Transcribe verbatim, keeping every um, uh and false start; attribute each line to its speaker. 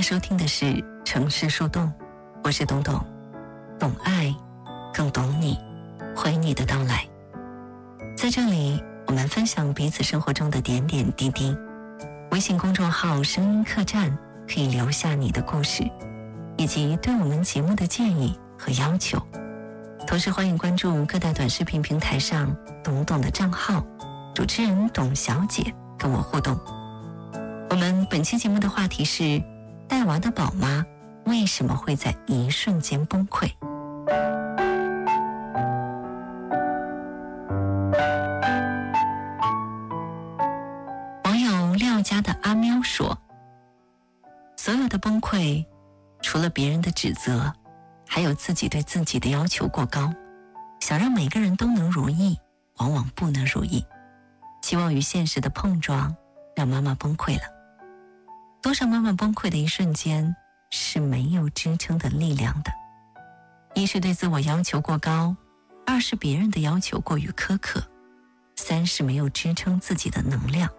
Speaker 1: 收听的是城市树洞，我是董董，懂爱更懂你，欢迎你的到来。在这里我们分享彼此生活中的点点滴滴。微信公众号声音客栈可以留下你的故事以及对我们节目的建议和要求，同时欢迎关注各大短视频平台上董董的账号，主持人董小姐跟我互动。我们本期节目的话题是带娃的宝妈为什么会在一瞬间崩溃。网友廖家的阿喵说，所有的崩溃除了别人的指责，还有自己对自己的要求过高，想让每个人都能如意，往往不能如意，期望与现实的碰撞让妈妈崩溃了。多少妈妈崩溃的一瞬间是没有支撑的力量的，一是对自我要求过高，二是别人的要求过于苛刻，三是没有支撑自己的能量。